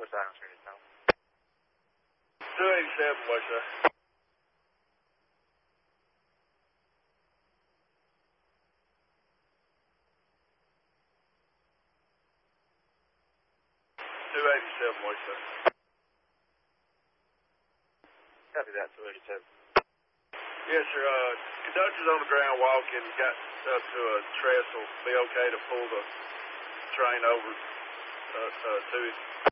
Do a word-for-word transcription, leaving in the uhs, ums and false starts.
Island Street, now. two eighty-seven, boy, sir. two eighty-seven, boy, sir. Copy that, two eighty-seven. Yes, sir. Uh, conductor's on the ground walking, got up to a trestle. Be okay to pull the train over uh, uh, to it.